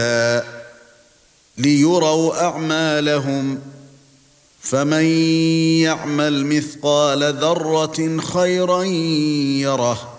ليروا أعمالهم فمن يعمل مثقال ذرة خيرا يره